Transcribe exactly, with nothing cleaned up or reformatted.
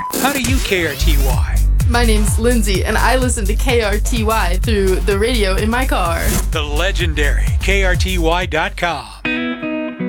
How do you K R T Y? My name's Lindsay, and I listen to K R T Y through the radio in my car. The legendary K R T Y dot com.